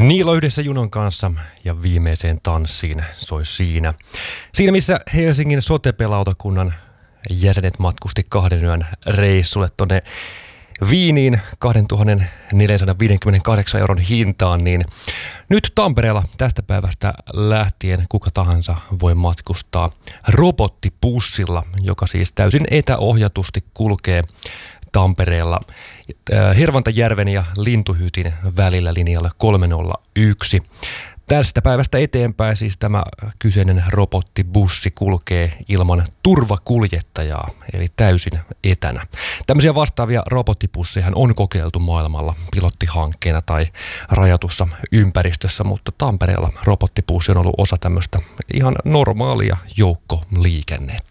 Niilo yhdessä junan kanssa ja viimeiseen tanssiin soi siinä. Siinä missä Helsingin sote-pelautakunnan jäsenet matkusti 2 yön reissulle tonne Wieniin 2458 € hintaan, niin nyt Tampereella tästä päivästä lähtien kuka tahansa voi matkustaa robottibussilla, joka siis täysin etäohjatusti kulkee Tampereella Hervantajärven ja Lintuhytin välillä linjalla 301. Tästä päivästä eteenpäin siis tämä kyseinen robottibussi kulkee ilman turvakuljettajaa, eli täysin etänä. Tämmöisiä vastaavia robottibusseja on kokeiltu maailmalla pilottihankkeena tai rajatussa ympäristössä, mutta Tampereella robottibussi on ollut osa tämmöistä ihan normaalia joukkoliikennettä.